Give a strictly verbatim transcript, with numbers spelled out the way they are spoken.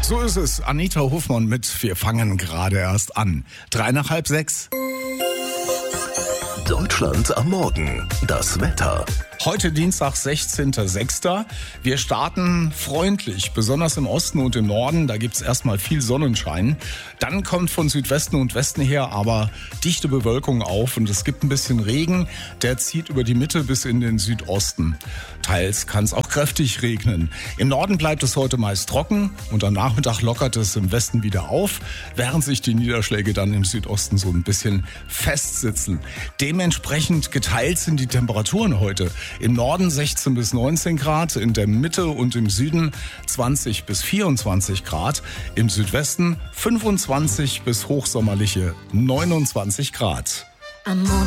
So ist es. Anita Hofmann mit Wir fangen gerade erst an. Drei nach halb sechs. Deutschland am Morgen. Das Wetter. Heute Dienstag, sechzehnter sechster Wir starten freundlich, besonders im Osten und im Norden. Da gibt's erstmal viel Sonnenschein. Dann kommt von Südwesten und Westen her aber dichte Bewölkung auf und es gibt ein bisschen Regen. Der zieht über die Mitte bis in den Südosten. Teils kann es auch kräftig regnen. Im Norden bleibt es heute meist trocken und am Nachmittag lockert es im Westen wieder auf, während sich die Niederschläge dann im Südosten so ein bisschen festsitzen. Dementsprechend geteilt sind die Temperaturen heute. Im Norden sechzehn bis neunzehn Grad, in der Mitte und im Süden zwanzig bis vierundzwanzig Grad, im Südwesten fünfundzwanzig bis hochsommerliche neunundzwanzig Grad. Am Montag